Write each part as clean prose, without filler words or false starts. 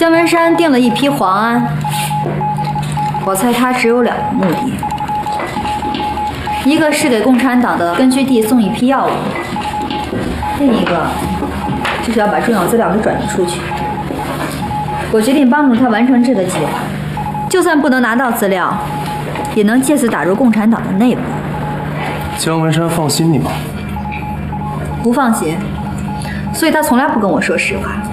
姜文山订了一批磺胺，我猜他只有2个目的：一个是给共产党的根据地送一批药物，另一个就是要把重要资料给转移出去。我决定帮助他完成这个计划，就算不能拿到资料，也能借此打入共产党的内部。 姜文山放心你吗？ 不放心，所以他从来不跟我说实话。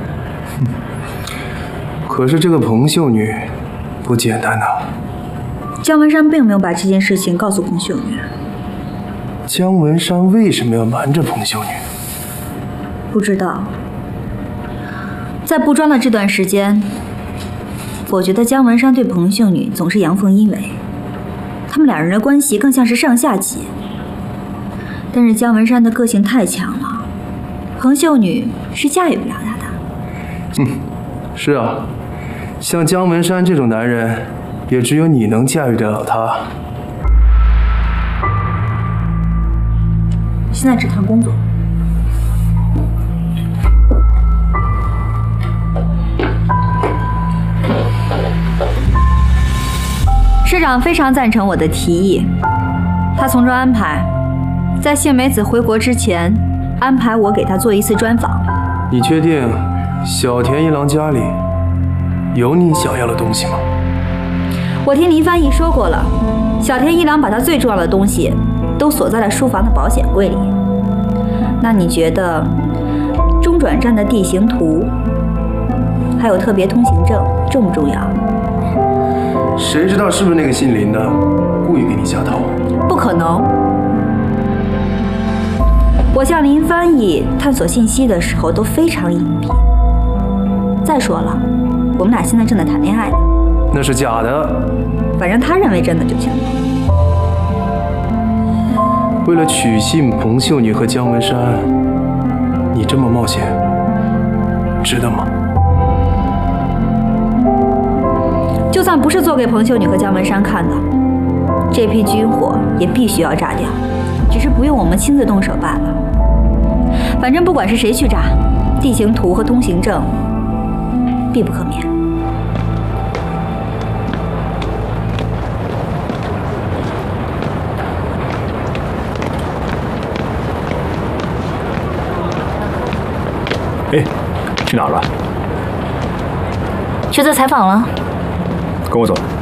可是这个彭秀女不简单呐。 姜文山并没有把这件事情告诉彭秀女。 姜文山为什么要瞒着彭秀女？ 不知道。在布庄的这段时间，我觉得姜文山对彭秀女总是阳奉阴违，他们2人的关系更像是上下级。但是姜文山的个性太强了，彭秀女是驾驭不了他的。 是啊，像姜文山这种男人，也只有你能驾驭得了他。 现在只谈工作。社长非常赞成我的提议，他从中安排，在杏美子回国之前，安排我给她做一次专访。 你确定小田一郎家里有你想要的东西吗？ 我听林翻译说过了，小田一郎把他最重要的东西都锁在了书房的保险柜里。那你觉得中转站的地形图，还有特别通行证重不重要？ 谁知道是不是那个姓林的故意给你下套？ 不可能。我向林翻译探索信息的时候都非常隐蔽。再说了，我们俩现在正在谈恋爱呢。 那是假的。 反正他认为真的就行了。 为了取信彭秀女和姜文山，你这么冒险，值得吗？ 就算不是做给彭秀女和姜文山看的，这批军火也必须要炸掉，只是不用我们亲自动手罢了。反正不管是谁去炸，地形图和通行证必不可免。 哎，去哪儿了？ 去做采访了。 跟我走。